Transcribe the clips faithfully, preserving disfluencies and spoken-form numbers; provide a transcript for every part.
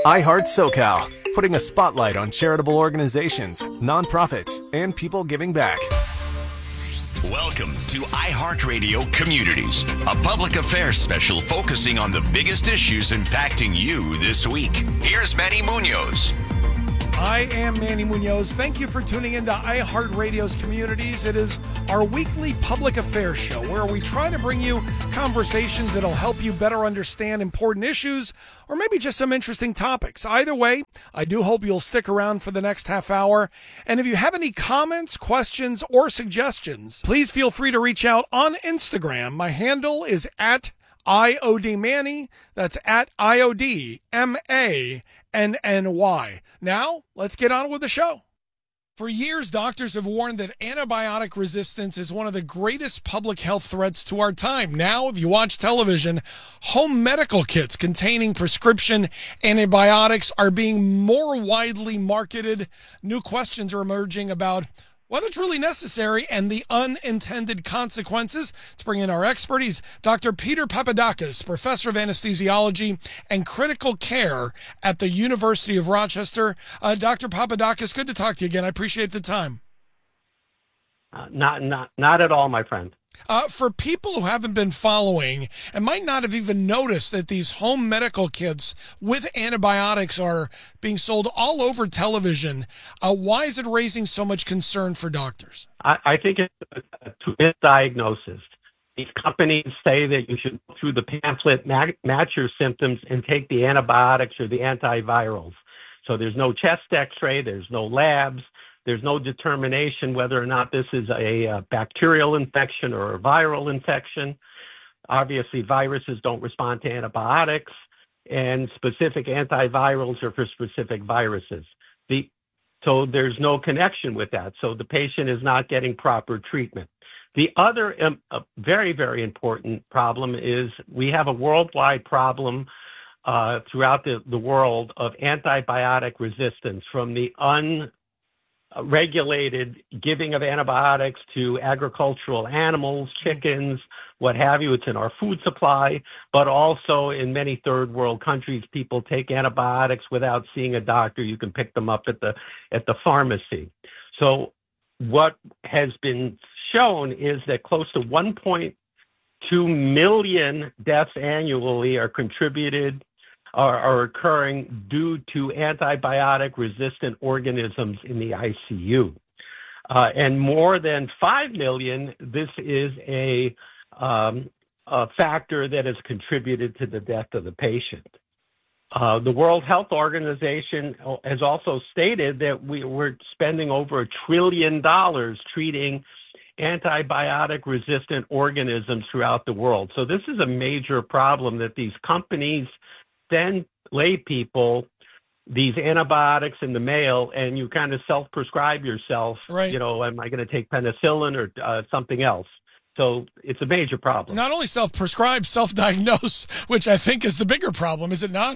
iHeart SoCal, putting a spotlight on charitable organizations, nonprofits, and people giving back. Welcome to iHeartRadio Communities, a public affairs special focusing on the biggest issues impacting you this week. Here's Manny Munoz. I am Manny Munoz. Thank you for tuning into iHeartRadio's Communities. It is our weekly public affairs show where we try to bring you conversations that'll help you better understand important issues or maybe just some interesting topics. Either way, I do hope you'll stick around for the next half hour. And if you have any comments, questions, or suggestions, please feel free to reach out on Instagram. My handle is at I O D Manny. That's at I O D M A N N Y. Now, let's get on with the show. For years, doctors have warned that antibiotic resistance is one of the greatest public health threats to our time. Now, if you watch television, home medical kits containing prescription antibiotics are being more widely marketed. New questions are emerging about whether it's really necessary and the unintended consequences. Let's bring in our expert. He's Doctor Peter Papadakis, professor of anesthesiology and critical care at the University of Rochester. Uh, Doctor Papadakis, good to talk to you again. I appreciate the time. Uh, not, not, not at all, my friend. Uh, for people who haven't been following and might not have even noticed that these home medical kits with antibiotics are being sold all over television, uh, why is it raising so much concern for doctors? I, I think it's a, a misdiagnosis. These companies say that you should go through the pamphlet, ma- match your symptoms, and take the antibiotics or the antivirals. So there's no chest x-ray, there's no labs. There's no determination whether or not this is a, a bacterial infection or a viral infection. Obviously, viruses don't respond to antibiotics, and specific antivirals are for specific viruses. The, so there's no connection with that. So the patient is not getting proper treatment. The other um, uh, very, very important problem is we have a worldwide problem uh, throughout the, the world of antibiotic resistance from the un regulated giving of antibiotics to agricultural animals, chickens, what have you. It's in our food supply, but also in many third world countries, people take antibiotics without seeing a doctor. You can pick them up at the at the pharmacy. So what has been shown is that close to one point two million deaths annually are contributed Are, are occurring due to antibiotic-resistant organisms in the I C U. Uh, and more than five million, this is a, um, a factor that has contributed to the death of the patient. Uh, the World Health Organization has also stated that we, we're spending over a trillion dollars treating antibiotic-resistant organisms throughout the world. So this is a major problem that these companies send lay people these antibiotics in the mail, and you kind of self-prescribe yourself. Right. You know, am I going to take penicillin or uh, something else? So it's a major problem. Not only self-prescribe, self-diagnose, which I think is the bigger problem, is it not?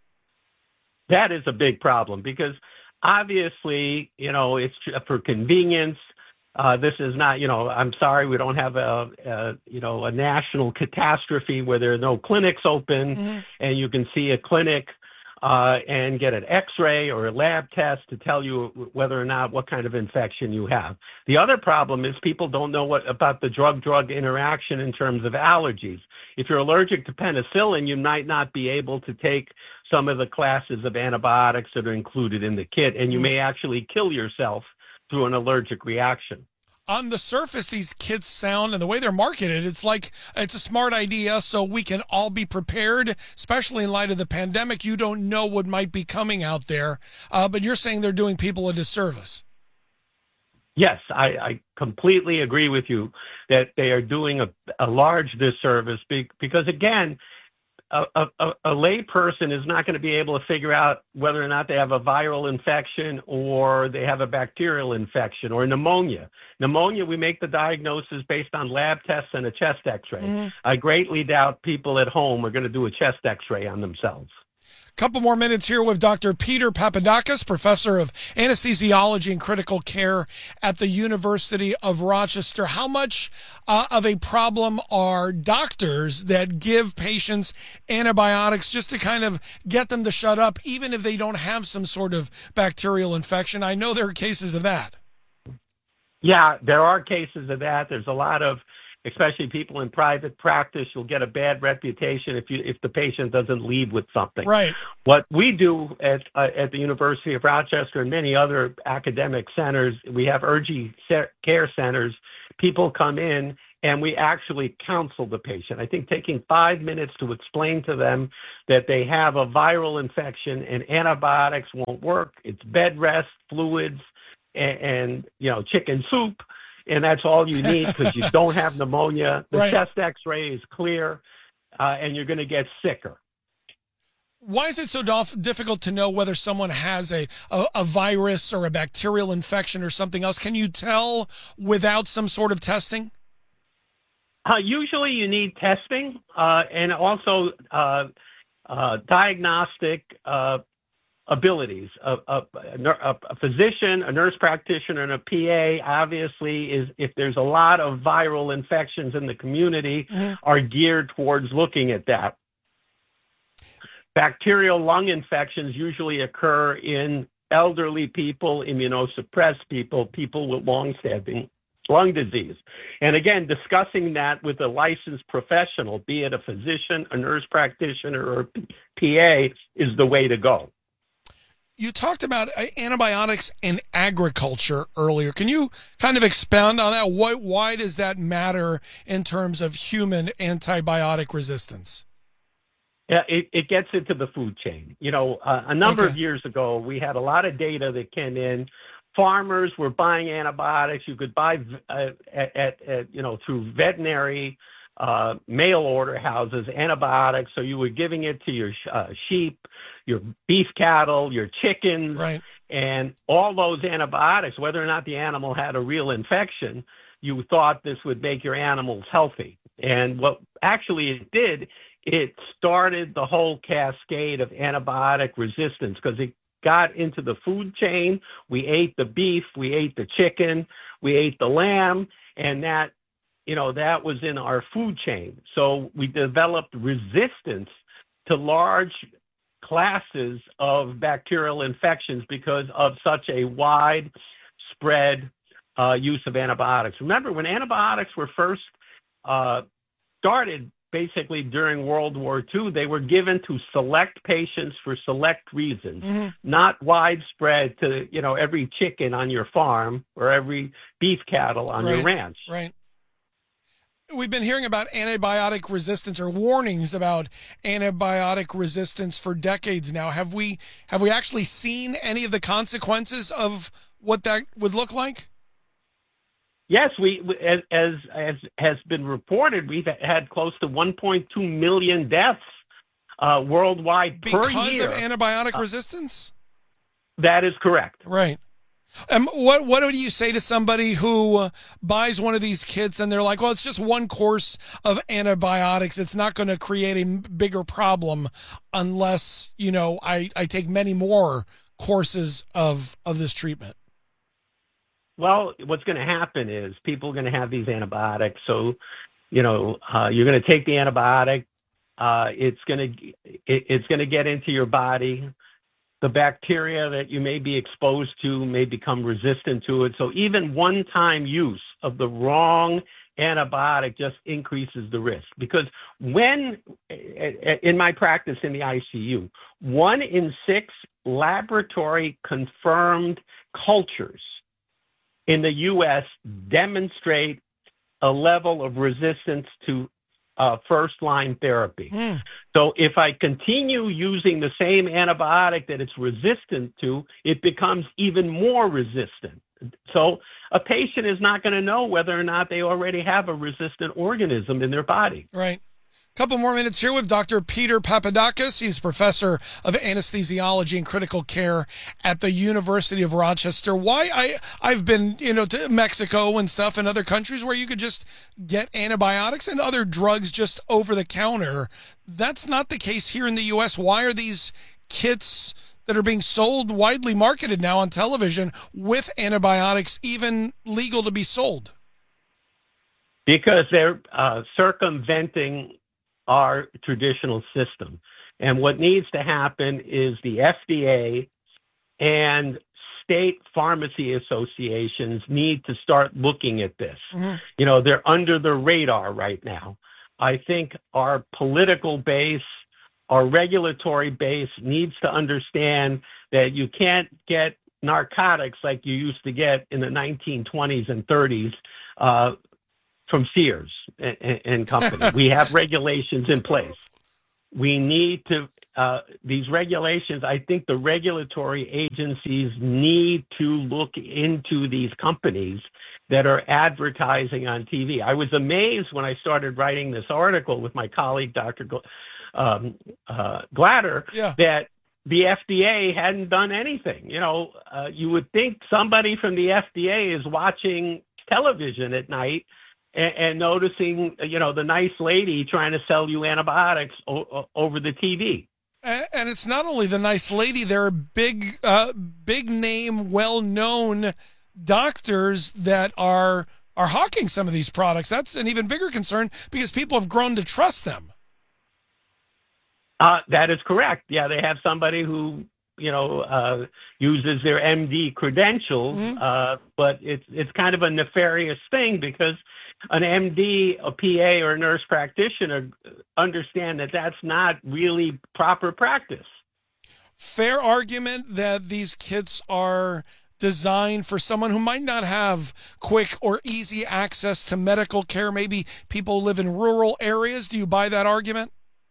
That is a big problem because obviously, you know, it's for convenience. Uh, this is not, you know, I'm sorry, we don't have a, a, you know, a national catastrophe where there are no clinics open, mm-hmm. and you can see a clinic uh, and get an x-ray or a lab test to tell you whether or not what kind of infection you have. The other problem is people don't know what about the drug-drug interaction in terms of allergies. If you're allergic to penicillin, you might not be able to take some of the classes of antibiotics that are included in the kit, and you mm-hmm. may actually kill yourself through an allergic reaction. On the surface, these kits sound, and the way they're marketed, it's like it's a smart idea so we can all be prepared, especially in light of the pandemic. You don't know what might be coming out there, uh, but you're saying they're doing people a disservice. Yes, I, I completely agree with you that they are doing a, a large disservice because, again, A, a, a lay person is not going to be able to figure out whether or not they have a viral infection or they have a bacterial infection or pneumonia. Pneumonia, we make the diagnosis based on lab tests and a chest x-ray. Mm-hmm. I greatly doubt people at home are going to do a chest x-ray on themselves. Couple more minutes here with Doctor Peter Papadakis, professor of anesthesiology and critical care at the University of Rochester. How much uh, of a problem are doctors that give patients antibiotics just to kind of get them to shut up, even if they don't have some sort of bacterial infection? I know there are cases of that. Yeah, there are cases of that. There's a lot of, especially people in private practice, you'll get a bad reputation if you if the patient doesn't leave with something. Right. What we do at uh, at the University of Rochester and many other academic centers, we have urgent care centers. People come in and we actually counsel the patient. I think taking five minutes to explain to them that they have a viral infection and antibiotics won't work. It's bed rest, fluids, and, and you know, chicken soup. And that's all you need because you don't have pneumonia. The right. chest X-ray is clear, uh, and you're going to get sicker. Why is it so dof- difficult to know whether someone has a, a, a virus or a bacterial infection or something else? Can you tell without some sort of testing? Uh, usually you need testing uh, and also uh, uh, diagnostic uh abilities. A, a, a physician, a nurse practitioner, and a P A, obviously, is if there's a lot of viral infections in the community, mm-hmm. are geared towards looking at that. Bacterial lung infections usually occur in elderly people, immunosuppressed people, people with long-standing lung disease. And again, discussing that with a licensed professional, be it a physician, a nurse practitioner, or a P A, is the way to go. You talked about antibiotics in agriculture earlier. Can you kind of expound on that? Why, why does that matter in terms of human antibiotic resistance? Yeah, it, it gets into the food chain. You know, uh, a number okay. of years ago, we had a lot of data that came in. Farmers were buying antibiotics. You could buy uh, at, at, at, you know, through veterinary uh, mail order houses, antibiotics. So you were giving it to your uh, sheep, your beef cattle, your chickens, right. and all those antibiotics, whether or not the animal had a real infection, you thought this would make your animals healthy. And what actually it did, it started the whole cascade of antibiotic resistance because it got into the food chain. We ate the beef, we ate the chicken, we ate the lamb, and that, you know, that was in our food chain. So we developed resistance to large classes of bacterial infections because of such a widespread uh, use of antibiotics. Remember, when antibiotics were first uh, started, basically during World War Two, they were given to select patients for select reasons, mm-hmm. not widespread to, you know, every chicken on your farm or every beef cattle on right. your ranch. Right. We've been hearing about antibiotic resistance or warnings about antibiotic resistance for decades now. Have we have we actually seen any of the consequences of what that would look like? Yes, we as as, as has been reported, we've had close to one point two million deaths uh, worldwide because per year. Because of antibiotic uh, resistance? That is correct. Right. Um, what what do you say to somebody who uh, buys one of these kits and they're like, well, it's just one course of antibiotics. It's not going to create a m- bigger problem unless, you know, I, I take many more courses of, of this treatment. Well, what's going to happen is people are going to have these antibiotics. So, you know, uh, you're going to take the antibiotic. Uh, it's going to it, it's going to get into your body. The bacteria that you may be exposed to may become resistant to it. So even one-time use of the wrong antibiotic just increases the risk. Because when, in my practice in the I C U, one in six laboratory confirmed cultures in the U S demonstrate a level of resistance to uh, first-line therapy. Mm. So if I continue using the same antibiotic that it's resistant to, it becomes even more resistant. So a patient is not going to know whether or not they already have a resistant organism in their body. Right. Couple more minutes here with Doctor Peter Papadakis. He's professor of anesthesiology and critical care at the University of Rochester. Why I I've been you know to Mexico and stuff and other countries where you could just get antibiotics and other drugs just over the counter. That's not the case here in the U S. Why are these kits that are being sold, widely marketed now on television with antibiotics, even legal to be sold? Because they're uh, circumventing our traditional system. And what needs to happen is the F D A and state pharmacy associations need to start looking at this. Mm-hmm. You know, they're under the radar right now. I think our political base, our regulatory base needs to understand that you can't get narcotics like you used to get in the nineteen twenties and thirties uh, from Sears and, and company. We have regulations in place. We need to, uh, these regulations, I think the regulatory agencies need to look into these companies that are advertising on T V. I was amazed when I started writing this article with my colleague, Doctor Gl- um, uh, Glatter, yeah. that the F D A hadn't done anything. You know, uh, you would think somebody from the F D A is watching television at night and, and noticing, you know, the nice lady trying to sell you antibiotics o- over the T V. And it's not only the nice lady. There are big, uh, big name, well-known doctors that are are hawking some of these products. That's an even bigger concern because people have grown to trust them. Uh, that is correct. Yeah, they have somebody who, you know, uh, uses their M D credentials, mm-hmm. uh, but it's it's kind of a nefarious thing because an M D, a P A, or a nurse practitioner understand that that's not really proper practice. Fair argument that these kits are designed for someone who might not have quick or easy access to medical care. Maybe people live in rural areas. Do you buy that argument?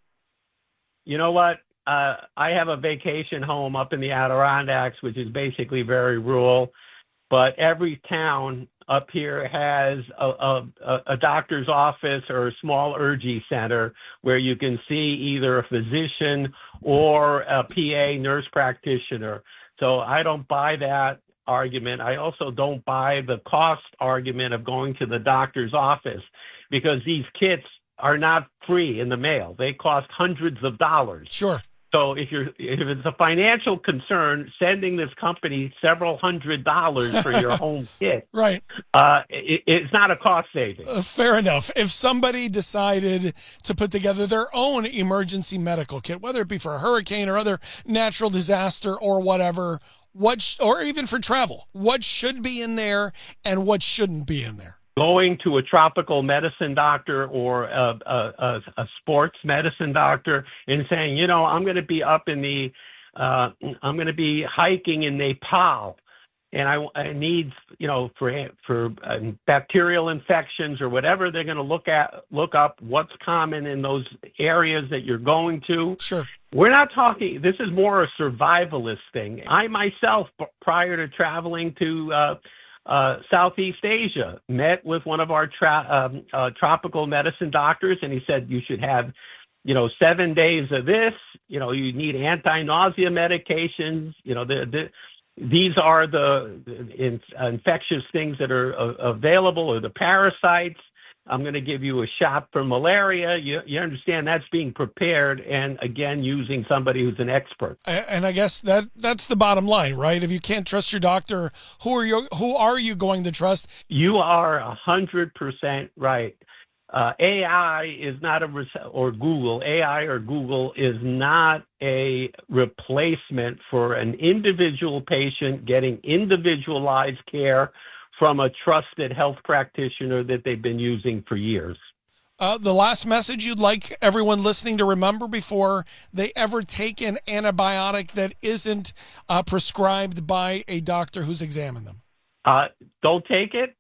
You know what? Uh, I have a vacation home up in the Adirondacks, which is basically very rural, but every town up here has a, a, a doctor's office or a small urgy center where you can see either a physician or a P A, nurse practitioner. So I don't buy that argument. I also don't buy the cost argument of going to the doctor's office because these kits are not free in the mail. They cost hundreds of dollars. Sure. So if you're if it's a financial concern, sending this company several hundred dollars for your home kit, right? Uh, it, it's not a cost saving. Uh, fair enough. If somebody decided to put together their own emergency medical kit, whether it be for a hurricane or other natural disaster or whatever, what sh- or even for travel, what should be in there and what shouldn't be in there? Going to a tropical medicine doctor or a, a, a, a sports medicine doctor and saying, you know, I'm going to be up in the, uh, I'm going to be hiking in Nepal, and I, I need, you know, for for um, bacterial infections or whatever they're going to look at, look up what's common in those areas that you're going to. Sure. We're not talking. This is more a survivalist thing. I myself, prior to traveling to uh, Uh, Southeast Asia, met with one of our tra- um, uh, tropical medicine doctors, and he said you should have, you know, seven days of this. You know, you need anti-nausea medications. You know, the, the, these are the, the in, infectious things that are uh, available, or the parasites. I'm going to give you a shot for malaria. You, you understand that's being prepared, and again, using somebody who's an expert. And I guess that that's the bottom line, right? If you can't trust your doctor, who are you? Who are you going to trust? You are a hundred percent right. Uh, A I is not a or Google. A I or Google is not a replacement for an individual patient getting individualized care from a trusted health practitioner that they've been using for years. Uh, the last message you'd like everyone listening to remember before they ever take an antibiotic that isn't uh, prescribed by a doctor who's examined them? Uh, don't take it.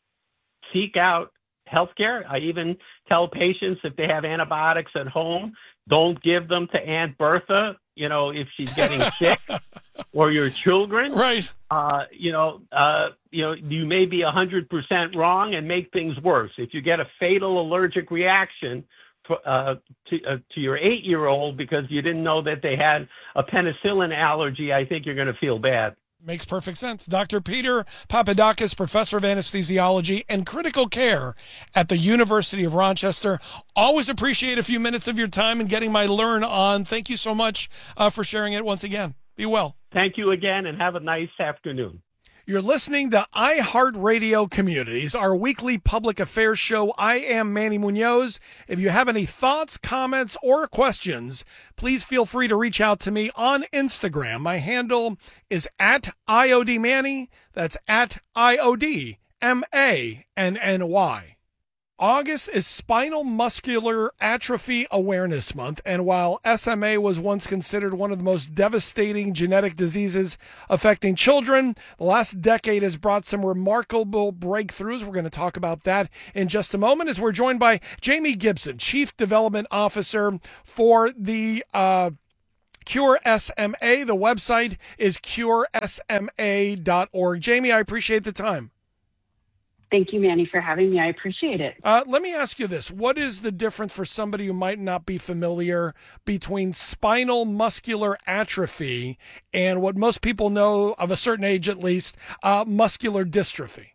Seek out healthcare. I even tell patients if they have antibiotics at home, don't give them to Aunt Bertha, you know, if she's getting sick, or your children. Right. Uh, you know, uh, you know, you may be one hundred percent wrong and make things worse. If you get a fatal allergic reaction uh, to, uh, to your eight-year-old because you didn't know that they had a penicillin allergy, I think you're going to feel bad. Makes perfect sense. Doctor Peter Papadakis, professor of anesthesiology and critical care at the University of Rochester. Always appreciate a few minutes of your time and getting my learn on. Thank you so much uh, for sharing it once again. Be well. Thank you again, and have a nice afternoon. You're listening to iHeartRadio Communities, our weekly public affairs show. I am Manny Munoz. If you have any thoughts, comments, or questions, please feel free to reach out to me on Instagram. My handle is at I O D Manny. That's at I O D M A N N Y. August is Spinal Muscular Atrophy Awareness Month, and while S M A was once considered one of the most devastating genetic diseases affecting children, the last decade has brought some remarkable breakthroughs. We're going to talk about that in just a moment as we're joined by Jamie Gibson, Chief Development Officer for the uh, Cure S M A. The website is cure S M A dot org. Jamie, I appreciate the time. Thank you, Manny, for having me. I appreciate it. Uh, let me ask you this. What is the difference for somebody who might not be familiar between spinal muscular atrophy and what most people know, of a certain age at least, uh, muscular dystrophy?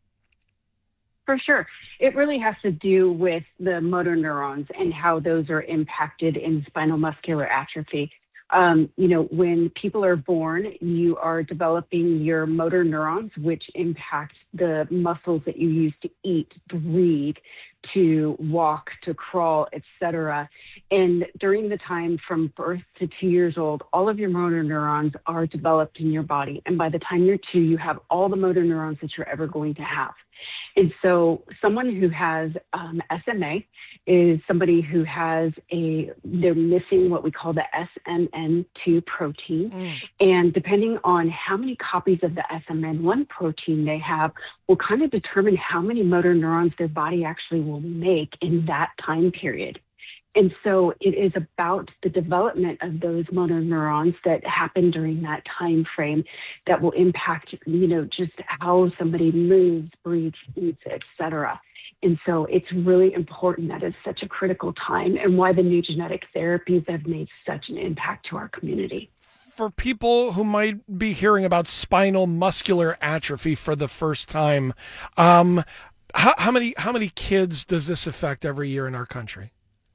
For sure. It really has to do with the motor neurons and how those are impacted in spinal muscular atrophy. Um, you know, when people are born, you are developing your motor neurons, which impact the muscles that you use to eat, breathe, to walk, to crawl, et cetera. And during the time from birth to two years old, all of your motor neurons are developed in your body. And by the time you're two, you have all the motor neurons that you're ever going to have. And so someone who has um, S M A is somebody who has a, they're missing what we call the S M N two protein. Mm. And depending on how many copies of the S M N one protein they have will kind of determine how many motor neurons their body actually will make in that time period. And so it is about the development of those motor neurons that happen during that time frame that will impact, you know, just how somebody moves, breathes, eats, et cetera. And so it's really important that it's such a critical time, and why the new genetic therapies have made such an impact to our community. For people who might be hearing about spinal muscular atrophy for the first time, um, how, how many how many kids does this affect every year in our country?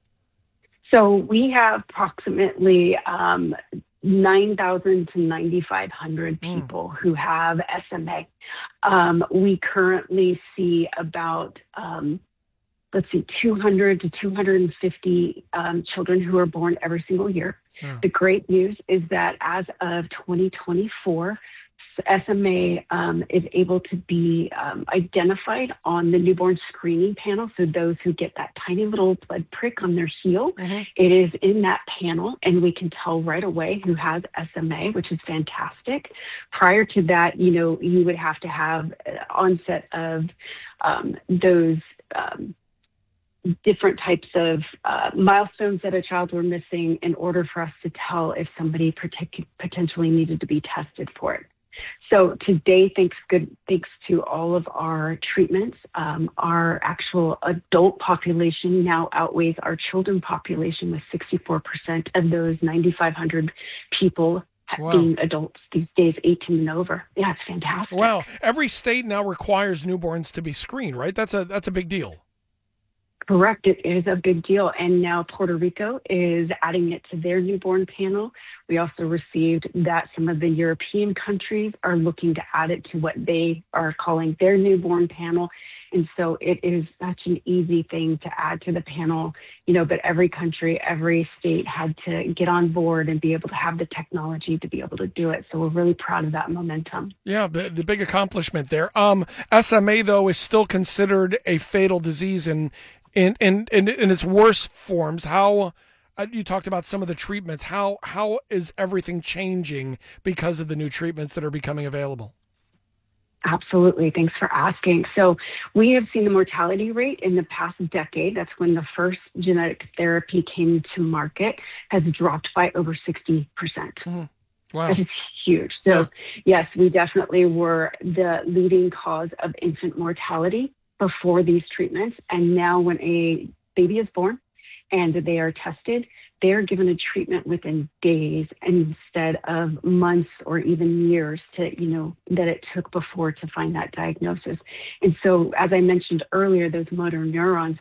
So we have approximately um, nine thousand to nine thousand five hundred people mm. who have S M A. Um, we currently see about, um, let's see, two hundred to two hundred fifty um, children who are born every single year. Yeah. The great news is that as of twenty twenty-four, S M A um, is able to be um, identified on the newborn screening panel. So those who get that tiny little blood prick on their heel, mm-hmm. it is in that panel, and we can tell right away who has S M A, which is fantastic. Prior to that, you know, you would have to have onset of um, those um, different types of uh, milestones that a child were missing in order for us to tell if somebody partic- potentially needed to be tested for it. So today, thanks good thanks to all of our treatments, um, our actual adult population now outweighs our children population, with sixty-four percent of those nine thousand five hundred people wow. being adults these days, eighteen and over. Yeah, it's fantastic. Wow. Every state now requires newborns to be screened, right? That's a that's a big deal. Correct. It is a big deal. And now Puerto Rico is adding it to their newborn panel. We also received that some of the European countries are looking to add it to what they are calling their newborn panel. And so it is such an easy thing to add to the panel, you know, but every country, every state had to get on board and be able to have the technology to be able to do it. So we're really proud of that momentum. Yeah, the, the big accomplishment there. Um, S M A, though, is still considered a fatal disease in In, in, in, in its worst forms. How uh, you talked about some of the treatments. How how is everything changing because of the new treatments that are becoming available? Absolutely. Thanks for asking. So we have seen the mortality rate in the past decade, that's when the first genetic therapy came to market, has dropped by over sixty percent. Mm-hmm. Wow. That is huge. So yeah. yes, we definitely were the leading cause of infant mortality before these treatments. And now when a baby is born and they are tested, they're given a treatment within days instead of months or even years to, you know, that it took before to find that diagnosis. And so, as I mentioned earlier, those motor neurons,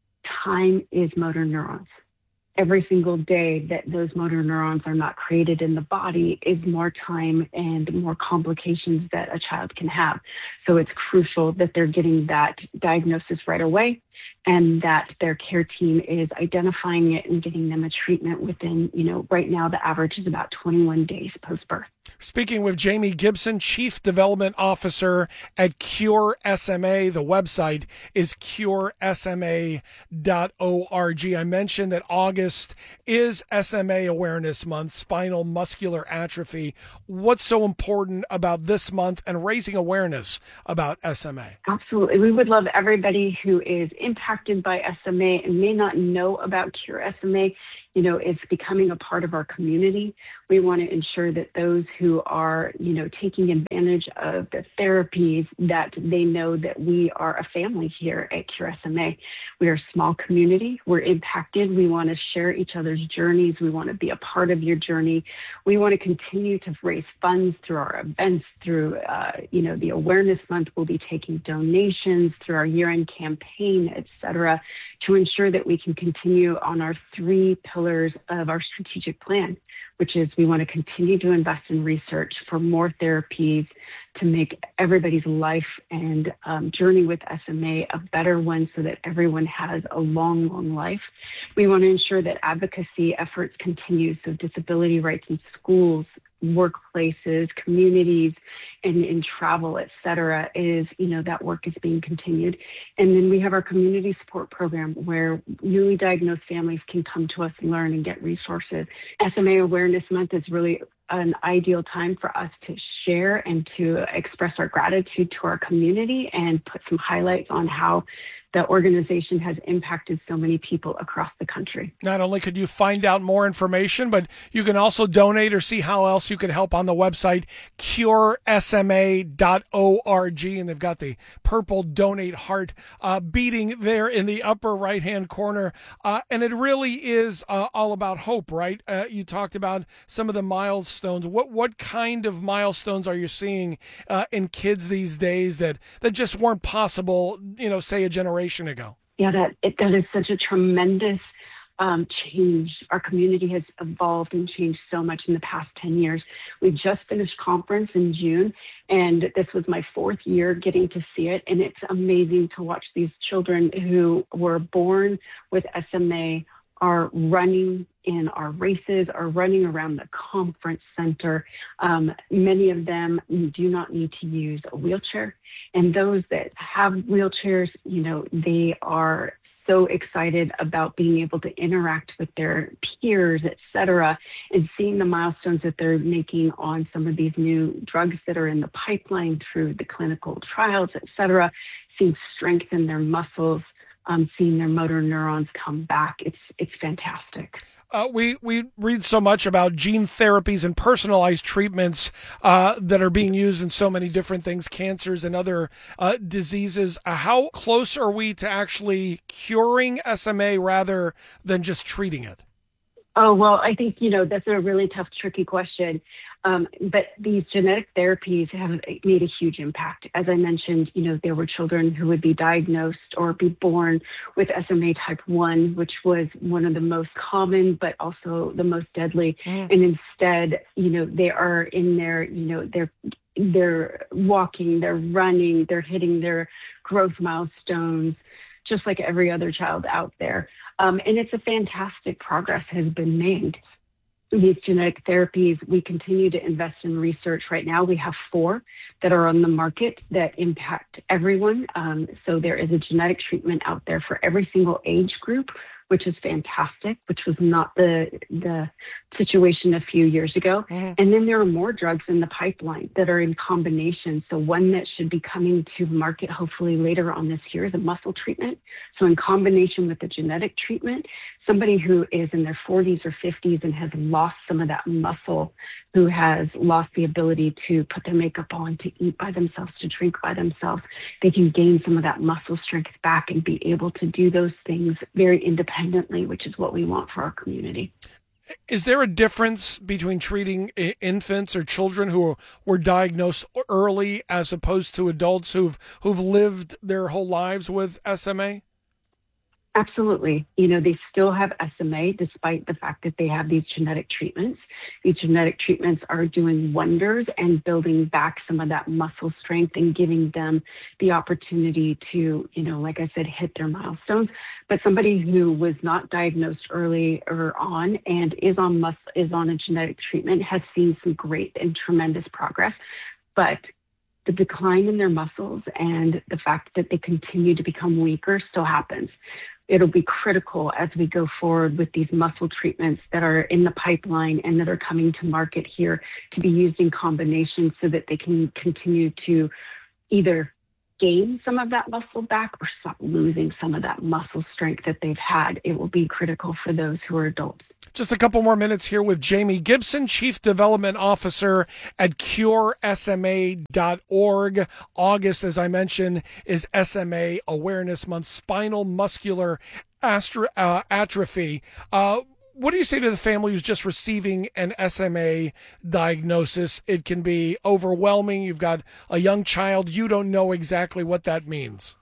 time is motor neurons. Every single day that those motor neurons are not created in the body is more time and more complications that a child can have. So it's crucial that they're getting that diagnosis right away and that their care team is identifying it and getting them a treatment within, you know, right now the average is about twenty-one days post-birth. Speaking with Jamie Gibson, Chief Development Officer at Cure S M A. The website is cure S M A dot org. I mentioned that August is S M A Awareness Month, spinal muscular atrophy. What's so important about this month and raising awareness about S M A? Absolutely. We would love everybody who is impacted by S M A and may not know about Cure S M A. You know, it's becoming a part of our community. We want to ensure that those who are, you know, taking advantage of the therapies, that they know that we are a family here at Cure S M A. We are a small community. We're impacted. We want to share each other's journeys. We want to be a part of your journey. We want to continue to raise funds through our events, through, uh, you know, the Awareness Month. We'll be taking donations through our year-end campaign, et cetera, to ensure that we can continue on our three pillars of our strategic plan, which is we want to continue to invest in research for more therapies to make everybody's life and um, journey with S M A a better one so that everyone has a long, long life. We want to ensure that advocacy efforts continue, so disability rights in schools, workplaces, communities, and in travel, et cetera, is, you know, that work is being continued. And then we have our community support program where newly diagnosed families can come to us and learn and get resources. S M A Awareness Month is really an ideal time for us to share and to express our gratitude to our community and put some highlights on how the organization has impacted so many people across the country. Not only could you find out more information, but you can also donate or see how else you can help on the website, cure S M A dot org. And they've got the purple donate heart uh, beating there in the upper right-hand corner. Uh, and it really is uh, all about hope, right? Uh, you talked about some of the milestones. What what kind of milestones are you seeing uh, in kids these days that, that just weren't possible, you know, say a generation ago? Yeah, that it, that is such a tremendous um, change. Our community has evolved and changed so much in the past ten years. We just finished conference in June, and this was my fourth year getting to see it. And it's amazing to watch these children who were born with S M A are running in our races, are running around the conference center. Um, many of them do not need to use a wheelchair. And those that have wheelchairs, you know, they are so excited about being able to interact with their peers, et cetera, and seeing the milestones that they're making on some of these new drugs that are in the pipeline through the clinical trials, et cetera, seeing strength in their muscles, Um, seeing their motor neurons come back. It's it's fantastic. Uh, we, we read so much about gene therapies and personalized treatments uh, that are being used in so many different things, cancers and other uh, diseases. Uh, how close are we to actually curing S M A rather than just treating it? Oh, well, I think, you know, that's a really tough, tricky question. Um, but these genetic therapies have made a huge impact. As I mentioned, you know, there were children who would be diagnosed or be born with S M A type one, which was one of the most common, but also the most deadly. Mm. And instead, you know, they are in their, you know, they're, they're walking, they're running, they're hitting their growth milestones, just like every other child out there. Um, and it's a fantastic progress has been made. These genetic therapies, we continue to invest in research. Right now, we have four that are on the market that impact everyone. Um, so there is a genetic treatment out there for every single age group, which is fantastic, which was not the the situation a few years ago. Mm-hmm. And then there are more drugs in the pipeline that are in combination. So one that should be coming to market hopefully later on this year is a muscle treatment. So in combination with the genetic treatment, somebody who is in their forties or fifties and has lost some of that muscle, who has lost the ability to put their makeup on, to eat by themselves, to drink by themselves, they can gain some of that muscle strength back and be able to do those things very independently independently, which is what we want for our community. Is there a difference between treating infants or children who were diagnosed early as opposed to adults who've who've lived their whole lives with S M A? Absolutely. You know, they still have S M A despite the fact that they have these genetic treatments. These genetic treatments are doing wonders and building back some of that muscle strength and giving them the opportunity to, you know, like I said, hit their milestones. But somebody who was not diagnosed early or on and is on mus- is on a genetic treatment has seen some great and tremendous progress. But the decline in their muscles and the fact that they continue to become weaker still happens. It'll be critical as we go forward with these muscle treatments that are in the pipeline and that are coming to market here to be used in combination so that they can continue to either gain some of that muscle back or stop losing some of that muscle strength that they've had. It will be critical for those who are adults. Just a couple more minutes here with Jamie Gibson, Chief Development Officer at cure S M A dot org. August, as I mentioned, is S M A Awareness Month, spinal muscular astro- uh, atrophy. Uh, what do you say to the family who's just receiving an S M A diagnosis? It can be overwhelming. You've got a young child. You don't know exactly what that means.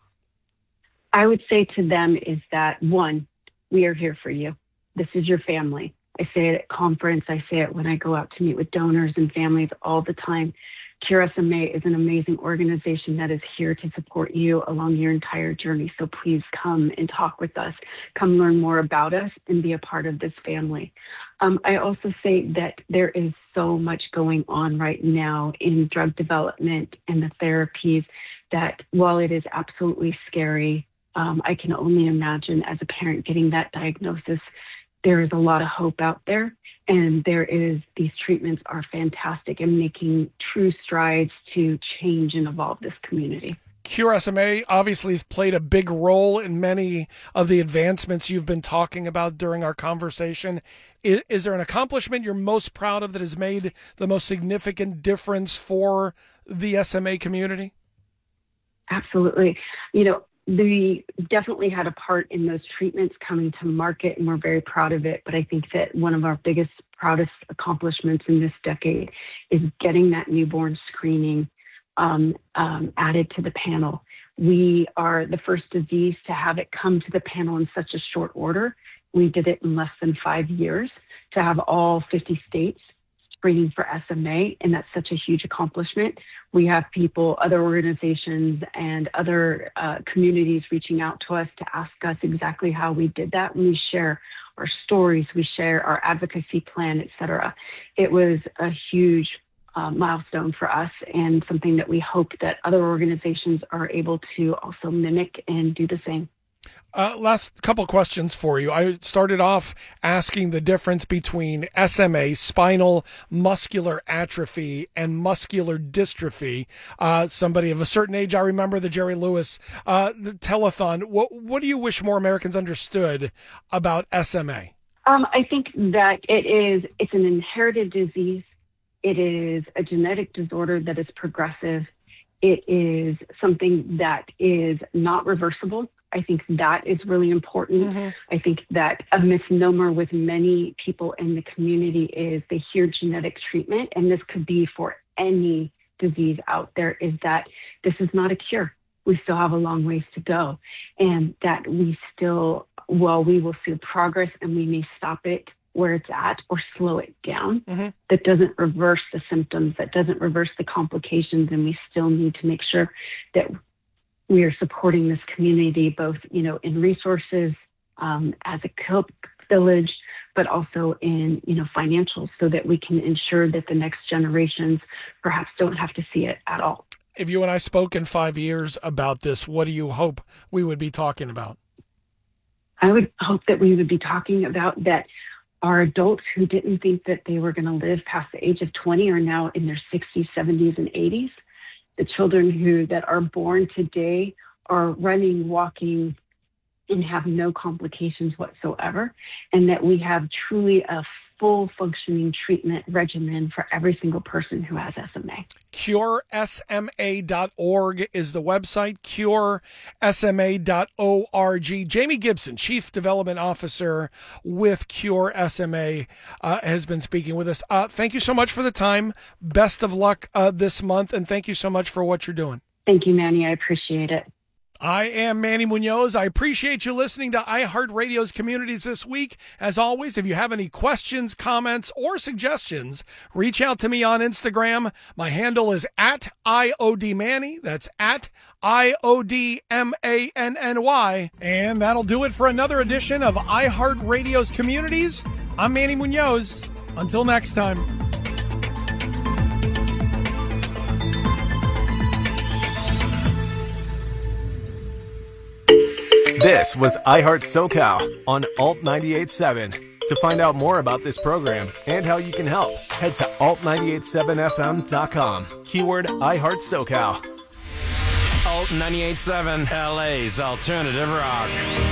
I would say to them is that, one, we are here for you. This is your family. I say it at conference. I say it when I go out to meet with donors and families all the time. Cure S M A is an amazing organization that is here to support you along your entire journey. So please come and talk with us. Come learn more about us and be a part of this family. Um, I also say that there is so much going on right now in drug development and the therapies that while it is absolutely scary, um, I can only imagine as a parent getting that diagnosis, there is a lot of hope out there, and there is, these treatments are fantastic and making true strides to change and evolve this community. Cure S M A obviously has played a big role in many of the advancements you've been talking about during our conversation. Is, is there an accomplishment you're most proud of that has made the most significant difference for the S M A community? Absolutely. You know, we definitely had a part in those treatments coming to market, and we're very proud of it. But I think that one of our biggest, proudest accomplishments in this decade is getting that newborn screening um, um, added to the panel. We are the first disease to have it come to the panel in such a short order. We did it in less than five years to have all fifty states screening for S M A, and that's such a huge accomplishment. We have people, other organizations, and other uh, communities reaching out to us to ask us exactly how we did that. And we share our stories, we share our advocacy plan, et cetera. It was a huge uh, milestone for us and something that we hope that other organizations are able to also mimic and do the same. Uh, last couple questions for you. I started off asking the difference between S M A, spinal muscular atrophy, and muscular dystrophy. Uh, somebody of a certain age, I remember the Jerry Lewis uh, the telethon. What, what do you wish more Americans understood about S M A? Um, I think that it is, it's an inherited disease. It is a genetic disorder that is progressive. It is something that is not reversible. I think that is really important. Mm-hmm. I think that a misnomer with many people in the community is they hear genetic treatment, and this could be for any disease out there, is that this is not a cure. We still have a long ways to go. And that we still, while we will see progress and we may stop it where it's at or slow it down, mm-hmm. that doesn't reverse the symptoms, that doesn't reverse the complications. And we still need to make sure that we are supporting this community, both, you know, in resources, um, as a Cope village, but also in, you know, financials, so that we can ensure that the next generations perhaps don't have to see it at all. If you and I spoke in five years about this, what do you hope we would be talking about? I would hope that we would be talking about that our adults who didn't think that they were going to live past the age of twenty are now in their sixties, seventies, and eighties. The children who that are born today are running, walking, and have no complications whatsoever, and that we have truly a full functioning treatment regimen for every single person who has S M A. cure S M A dot org is the website, cure S M A dot org. Jamie Gibson, Chief Development Officer with Cure S M A, uh, has been speaking with us. Uh, thank you so much for the time. Best of luck uh, this month, and thank you so much for what you're doing. Thank you, Manny. I appreciate it. I am Manny Munoz. I appreciate you listening to iHeartRadio's Communities this week. As always, if you have any questions, comments, or suggestions, reach out to me on Instagram. My handle is at I O D Manny. That's at I O D M A N N Y. And that'll do it for another edition of iHeartRadio's Communities. I'm Manny Munoz. Until next time. This was iHeart SoCal on Alt ninety-eight point seven. To find out more about this program and how you can help, head to alt nine eight seven f m dot com. Keyword iHeart SoCal. Alt ninety-eight point seven, L A's alternative rock.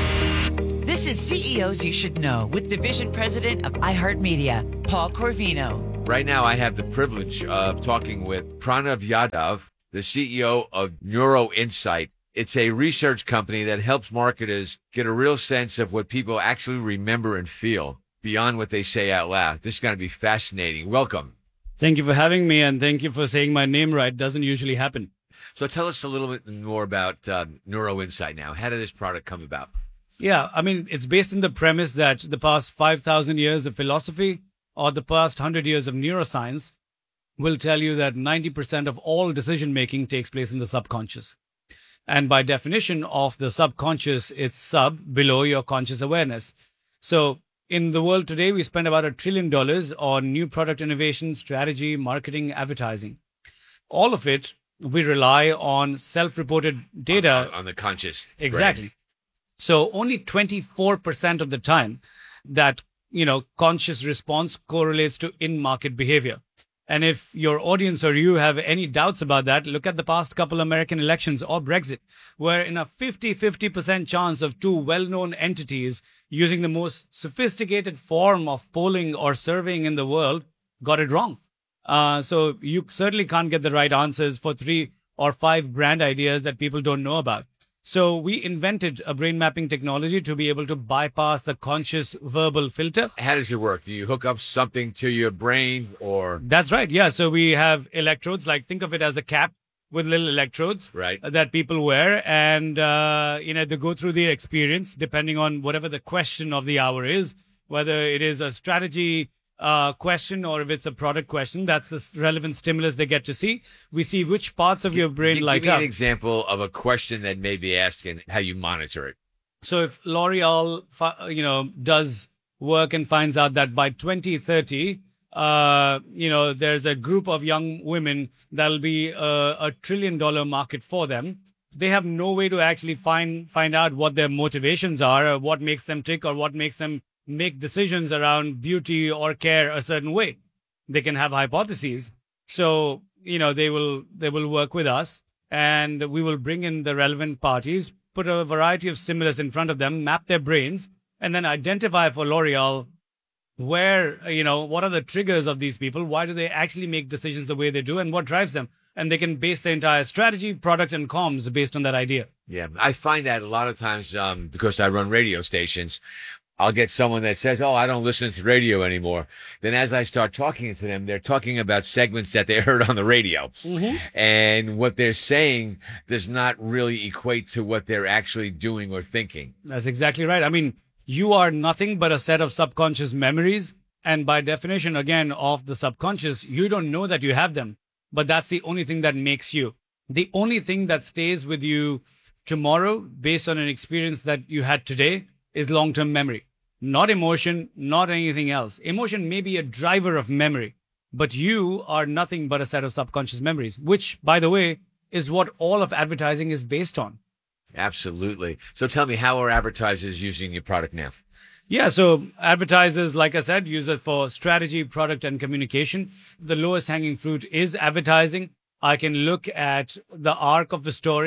This is C E Os You Should Know with Division President of iHeartMedia, Paul Corvino. Right now, I have the privilege of talking with Pranav Yadav, the C E O of NeuroInsight. It's a research company that helps marketers get a real sense of what people actually remember and feel beyond what they say out loud. This is going to be fascinating. Welcome. Thank you for having me, and thank you for saying my name right. Doesn't usually happen. So tell us a little bit more about uh, NeuroInsight now. How did this product come about? Yeah, I mean, it's based on the premise that the past five thousand years of philosophy or the past one hundred years of neuroscience will tell you that ninety percent of all decision-making takes place in the subconscious. And by definition of the subconscious, it's sub, below your conscious awareness. So in the world today, we spend about a trillion dollars on new product innovation, strategy, marketing, advertising. All of it, we rely on self-reported data. On, on the conscious. Exactly. Brain. So only twenty-four percent of the time that, you know, conscious response correlates to in-market behavior. And if your audience or you have any doubts about that, look at the past couple American elections or Brexit, where in a fifty-fifty percent chance of two well-known entities using the most sophisticated form of polling or surveying in the world got it wrong. Uh, so you certainly can't get the right answers for three or five brand ideas that people don't know about. So we invented a brain mapping technology to be able to bypass the conscious verbal filter. How does it work? Do you hook up something to your brain or? That's right. Yeah. So we have electrodes, like think of it as a cap with little electrodes right. that people wear. And, uh, you know, they go through the experience depending on whatever the question of the hour is, whether it is a strategy uh, question or if it's a product question. That's the relevant stimulus they get to see. We see which parts of your brain G- light up. Give me an example of a question that may be asked and how you monitor it. So if L'Oreal, you know, does work and finds out that by twenty thirty, uh, you know, there's a group of young women that'll be a, a trillion dollar market for them. They have no way to actually find find out what their motivations are, or what makes them tick, or what makes them make decisions around beauty or care a certain way. They can have hypotheses. So, you know, they will they will work with us, and we will bring in the relevant parties, put a variety of stimulus in front of them, map their brains, and then identify for L'Oreal where, you know, what are the triggers of these people? Why do they actually make decisions the way they do, and what drives them? And they can base their entire strategy, product, and comms based on that idea. Yeah, I find that a lot of times, um, because I run radio stations, I'll get someone that says, oh, I don't listen to radio anymore. Then as I start talking to them, they're talking about segments that they heard on the radio. Mm-hmm. And what they're saying does not really equate to what they're actually doing or thinking. That's exactly right. I mean, you are nothing but a set of subconscious memories. And by definition, again, of the subconscious, you don't know that you have them. But that's the only thing that makes you. The only thing that stays with you tomorrow based on an experience that you had today is long-term memory. Not emotion, not anything else. Emotion may be a driver of memory, but you are nothing but a set of subconscious memories, which, by the way, is what all of advertising is based on. Absolutely. So tell me, how are advertisers using your product now? Yeah, so advertisers, like I said, use it for strategy, product, and communication. The lowest hanging fruit is advertising. I can look at the arc of the story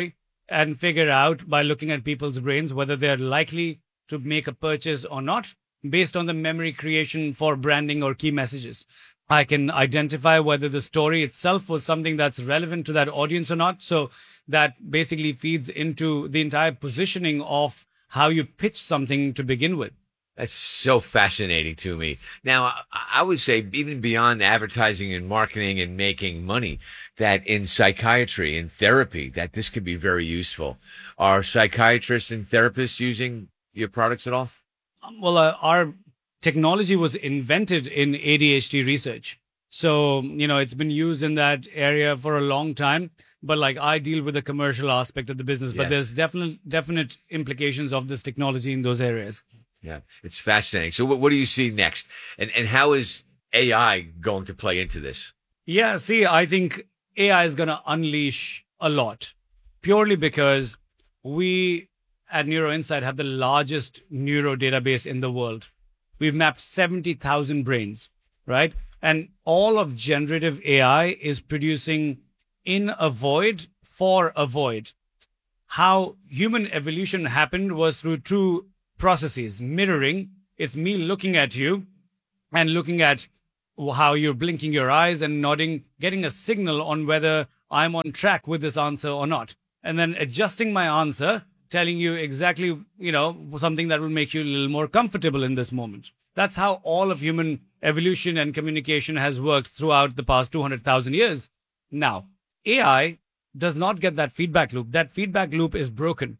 and figure out by looking at people's brains whether they're likely to make a purchase or not based on the memory creation for branding or key messages. I can identify whether the story itself was something that's relevant to that audience or not. So that basically feeds into the entire positioning of how you pitch something to begin with. That's so fascinating to me. Now, I, I would say even beyond advertising and marketing and making money, that in psychiatry and therapy, that this could be very useful. Are psychiatrists and therapists using your products at all? Well, uh, our technology was invented in A D H D research. So, you know, it's been used in that area for a long time. But like I deal with the commercial aspect of the business, but Yes. there's definite, definite implications of this technology in those areas. Yeah, it's fascinating. So what, what do you see next? And, and how is A I going to play into this? Yeah, see, I think A I is going to unleash a lot purely because we at NeuroInsight have the largest neuro database in the world. We've mapped seventy thousand brains, right? And all of generative A I is producing in a void for a void. How human evolution happened was through two processes. Mirroring, it's me looking at you and looking at how you're blinking your eyes and nodding, getting a signal on whether I'm on track with this answer or not. And then adjusting my answer, telling you exactly, you know, something that will make you a little more comfortable in this moment. That's how all of human evolution and communication has worked throughout the past two hundred thousand years. Now, A I does not get that feedback loop. That feedback loop is broken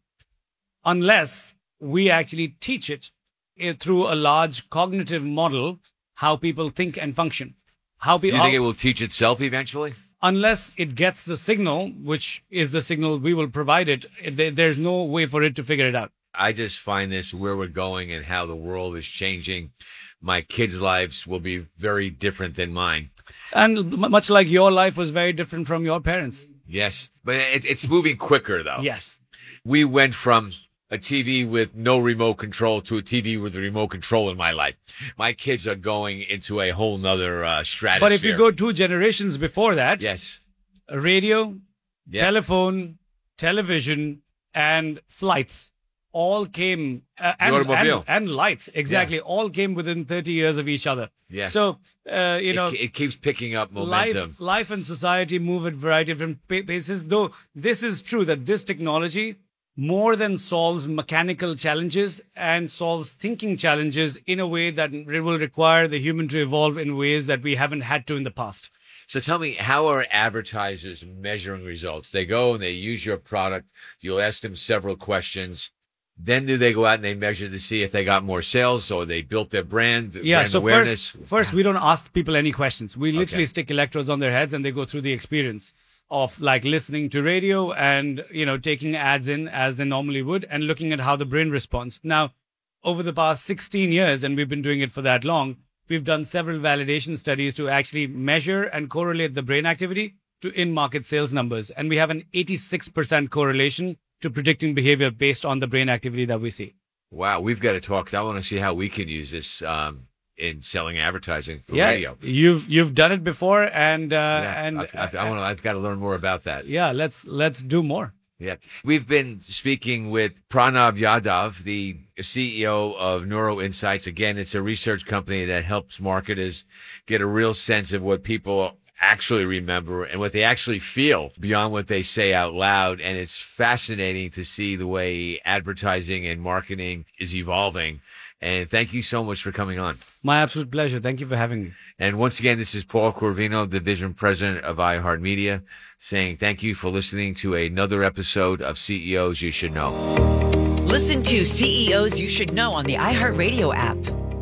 unless we actually teach it through a large cognitive model, how people think and function. How Do people, you think it will teach itself eventually? unless it gets the signal, which is the signal we will provide it, there- there's no way for it to figure it out. I just find this where we're going and how the world is changing. My kids' lives will be very different than mine. And m- much like your life was very different from your parents. Yes, but it, it's moving quicker, though. Yes. We went from a T V with no remote control to a T V with a remote control in my life. My kids are going into a whole nother uh, stratosphere. But if you go two generations before that, yes, radio, Yep. telephone, television, and flights all came, uh, and, automobile. and, and lights, exactly, all came within thirty years of each other. Yes. So, uh, you it, know, it keeps picking up momentum. life, life and society move at a variety of different pa- paces, though this is true that this technology more than solves mechanical challenges and solves thinking challenges in a way that it will require the human to evolve in ways that we haven't had to in the past. So tell me, how are advertisers measuring results? They go and they use your product. You'll ask them several questions. Then do they go out and they measure to see if they got more sales or they built their brand, Yeah, brand so awareness? first, first we don't ask people any questions. We literally Okay. stick electrodes on their heads and they go through the experience of like listening to radio and, you know, taking ads in as they normally would and looking at how the brain responds. Now, over the past sixteen years, and we've been doing it for that long, we've done several validation studies to actually measure and correlate the brain activity to in-market sales numbers. And we have an eighty-six percent correlation to predicting behavior based on the brain activity that we see. Wow, we've got to talk, 'cause I want to see how we can use this um, in selling advertising for Yeah, radio. you've you've done it before, and uh, Yeah, and I've, I've, I want to, I've got to learn more about that. yeah, let's let's do more. Yeah. We've been speaking with Pranav Yadav, the C E O of NeuroInsights. Again, it's a research company that helps marketers get a real sense of what people actually remember and what they actually feel beyond what they say out loud. And it's fascinating to see the way advertising and marketing is evolving. And thank you so much for coming on. My absolute pleasure. Thank you for having me. And once again, this is Paul Corvino, Division President of iHeartMedia, saying thank you for listening to another episode of C E Os You Should Know. Listen to C E Os You Should Know on the iHeartRadio app.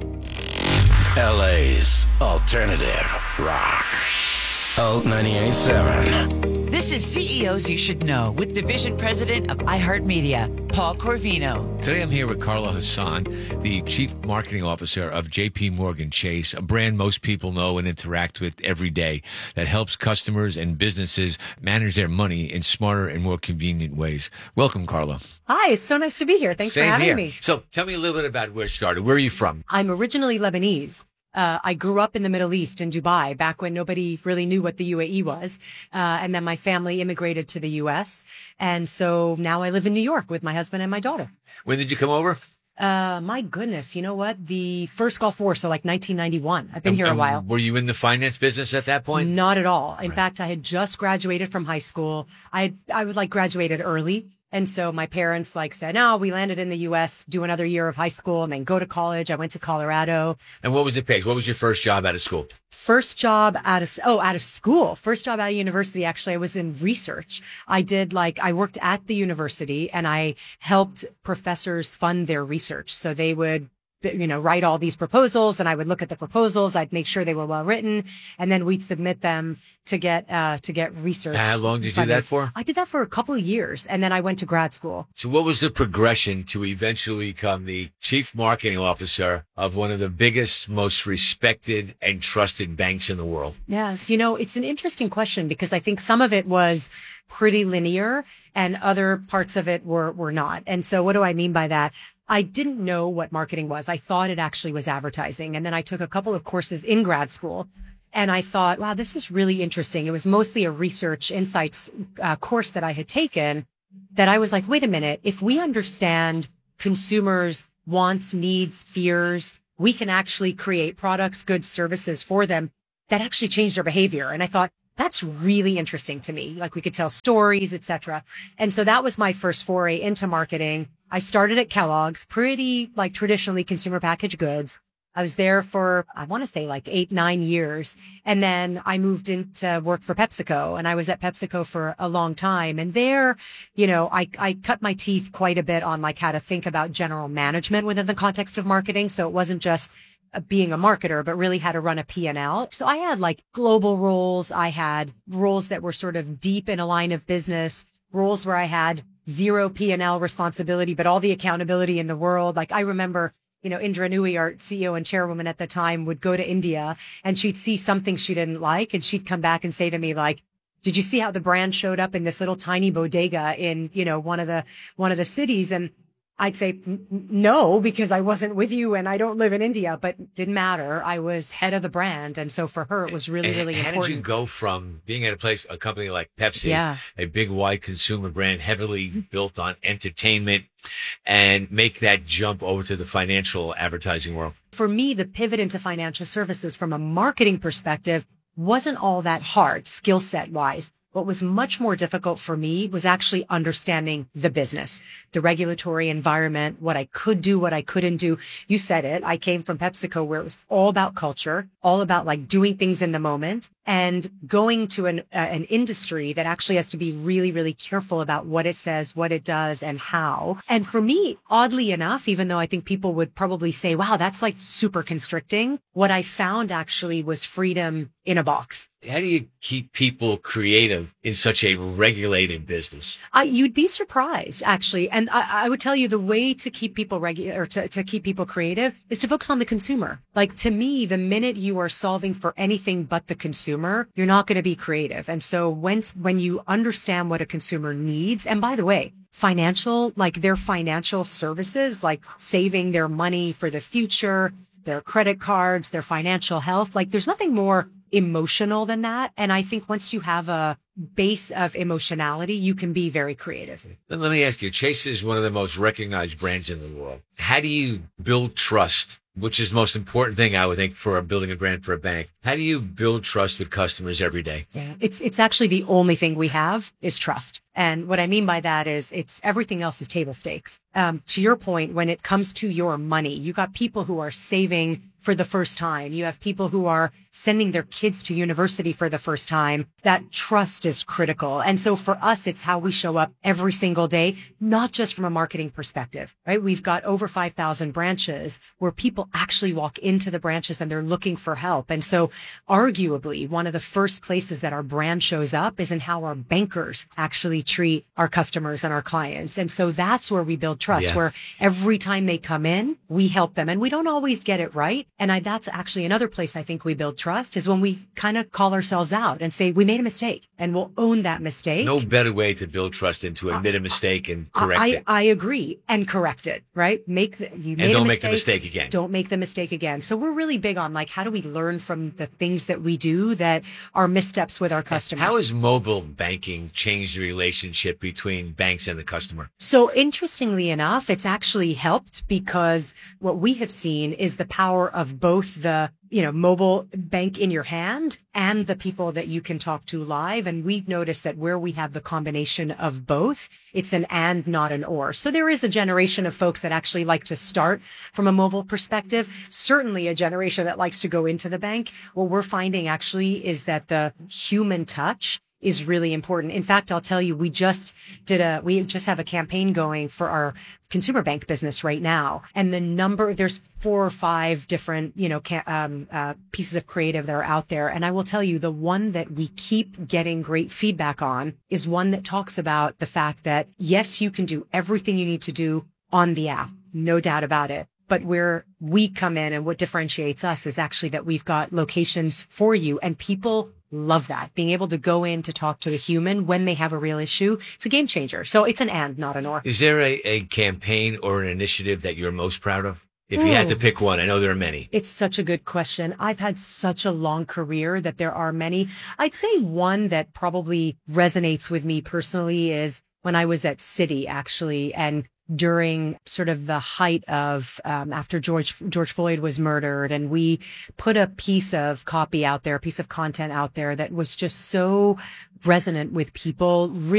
L A's alternative rock. Alt ninety-eight point seven. This is C E Os You Should Know with Division President of iHeartMedia, Paul Corvino. Today I'm here with Carla Hassan, the Chief Marketing Officer of J P Morgan Chase, a brand most people know and interact with every day that helps customers and businesses manage their money in smarter and more convenient ways. Welcome, Carla. Hi, it's so nice to be here. Thanks Same for having here. me. So tell me a little bit about where it started. Where are you from? I'm originally Lebanese, Uh, I grew up in the Middle East in Dubai back when nobody really knew what the U A E was. Uh, and then my family immigrated to the U S. And so now I live in New York with my husband and my daughter. When did you come over? Uh, my goodness. You know what? The first Gulf War. So like nineteen ninety-one. I've been And- here a and while. Were you in the finance business at that point? Not at all. In fact, I had just graduated from high school. I, I was like graduated early. And so my parents like said, no, we landed in the U S, do another year of high school and then go to college. I went to Colorado. And what was it paid? What was your first job out of school? First job out of, oh, out of school. First job out of university. Actually, I was in research. I did like, I worked at the university and I helped professors fund their research. So they would, you know, write all these proposals and I would look at the proposals. I'd make sure they were well written and then we'd submit them to get, uh, to get research. How long did you do funded. that for? I did that for a couple of years and then I went to grad school. So what was the progression to eventually become the chief marketing officer of one of the biggest, most respected and trusted banks in the world? Yes. You know, it's an interesting question because I think some of it was pretty linear and other parts of it were, were not. And so what do I mean by that? I didn't know what marketing was. I thought it actually was advertising. And then I took a couple of courses in grad school and I thought, wow, this is really interesting. It was mostly a research insights uh, course that I had taken that I was like, wait a minute, if we understand consumers' wants, needs, fears, we can actually create products, goods, services for them that actually change their behavior. And I thought, that's really interesting to me. Like we could tell stories, et cetera. And so that was my first foray into marketing. I started at Kellogg's, pretty like traditionally consumer packaged goods. I was there for, I want to say like eight, nine years. And then I moved into work for PepsiCo and I was at PepsiCo for a long time. And there, you know, I, I cut my teeth quite a bit on like how to think about general management within the context of marketing. So it wasn't just being a marketer, but really how to run a P and L. So I had like global roles. I had roles that were sort of deep in a line of business, roles where I had zero P and L responsibility, but all the accountability in the world. Like I remember, you know, Indra Nooyi, our C E O and chairwoman at the time, would go to India and she'd see something she didn't like. And she'd come back and say to me, like, did you see how the brand showed up in this little tiny bodega in, you know, one of the, one of the cities? And I'd say no, because I wasn't with you and I don't live in India, but it didn't matter. I was head of the brand. And so for her, it was really, And really how important. did you go from being at a place, a company like Pepsi, Yeah. a big wide consumer brand heavily built on entertainment, and make that jump over to the financial advertising world? For me, the pivot into financial services from a marketing perspective wasn't all that hard skill set wise. What was much more difficult for me was actually understanding the business, the regulatory environment, what I could do, what I couldn't do. You said it. I came from PepsiCo where it was all about culture, all about like doing things in the moment and going to an, uh, an industry that actually has to be really, really careful about what it says, what it does and how. And for me, oddly enough, even though I think people would probably say, wow, that's like super constricting. What I found actually was freedom in a box. How do you keep people creative in such a regulated business? Uh, you'd be surprised, actually. And I, I would tell you the way to keep people regular or to, to keep people creative is to focus on the consumer. Like to me, the minute you are solving for anything but the consumer, you're not going to be creative. And so when, when you understand what a consumer needs, and by the way, financial, like their financial services, like saving their money for the future, their credit cards, their financial health, like there's nothing more emotional than that. And I think once you have a base of emotionality, you can be very creative. Then let me ask you, Chase is one of the most recognized brands in the world. How do you build trust, which is the most important thing, I would think, for building a brand for a bank? How do you build trust with customers every day? Yeah, it's it's actually the only thing we have is trust. And what I mean by that is it's everything else is table stakes. Um, to your point, when it comes to your money, you got people who are saving for the first time. You have people who are sending their kids to university for the first time. That trust is critical. And so for us, it's how we show up every single day, not just from a marketing perspective, right? We've got over five thousand branches where people actually walk into the branches and they're looking for help. And so arguably one of the first places that our brand shows up is in how our bankers actually treat our customers and our clients. And so that's where we build trust, Yeah. where every time they come in, we help them. And we don't always get it right, And I, that's actually another place I think we build trust is when we kind of call ourselves out and say, we made a mistake, and we'll own that mistake. No better way to build trust than to admit a mistake and correct I, it. I agree. And correct it, right? Make the, you and made don't a make the mistake, mistake again. Don't make the mistake again. So we're really big on like, how do we learn from the things that we do that are missteps with our customers? How has mobile banking changed the relationship between banks and the customer? So interestingly enough, it's actually helped because what we have seen is the power of both the you know, mobile bank in your hand and the people that you can talk to live. And we've noticed that where we have the combination of both, it's an and, not an or. So there is a generation of folks that actually like to start from a mobile perspective. Certainly a generation that likes to go into the bank. What we're finding actually is that the human touch is really important. In fact, I'll tell you, we just did a, we just have a campaign going for our consumer bank business right now. And the number, there's four or five different, you know, ca- um, uh, pieces of creative that are out there. And I will tell you, the one that we keep getting great feedback on is one that talks about the fact that, yes, you can do everything you need to do on the app. No doubt about it. But where we come in and what differentiates us is actually that we've got locations for you, and people love that. Being able to go in to talk to a human when they have a real issue, it's a game changer. So it's an and, not an or. Is there a, a campaign or an initiative that you're most proud of? If you Ooh. had to pick one, I know there are many. It's such a good question. I've had such a long career that there are many. I'd say one that probably resonates with me personally is when I was at Citi, actually, and during sort of the height of um, after George George Floyd was murdered, and we put a piece of copy out there, a piece of content out there that was just so resonant with people.